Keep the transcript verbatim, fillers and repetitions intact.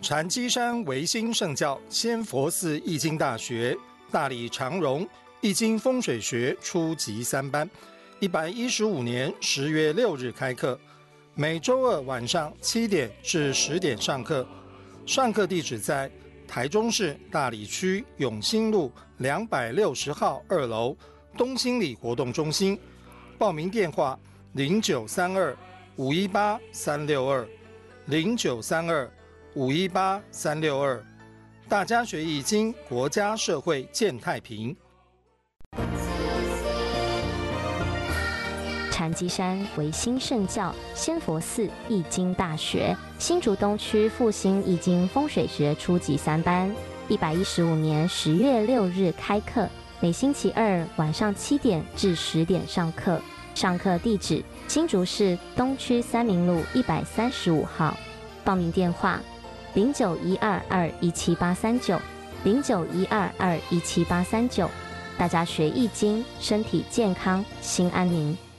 禅机山维新圣教仙佛寺易经大学大理长荣易经风水学初级三班，一百一十五年十月六日开课，每周二晚上七点至十点上课。上课地址在台中市大理区永兴路两百六十号二楼东兴里活动中心。报名电话零九三二五一八三六二零九三二五一八三六二，大家学易经，国家社会健太平。 禅机山维新圣教仙佛寺易经大学新竹东区复兴易经风水学初级三班，一百一十五年十月六日开课，每星期二晚上七点至十点上课。上课地址新竹市东区三民路一百三十五号。报名电话零九一二二一七八三九零九一二二一七八三九。大家学易经，身体健康，心安宁。